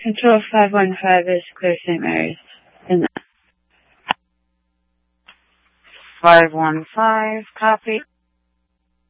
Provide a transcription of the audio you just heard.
Control 515 is clear St. Mary's. 515, copy.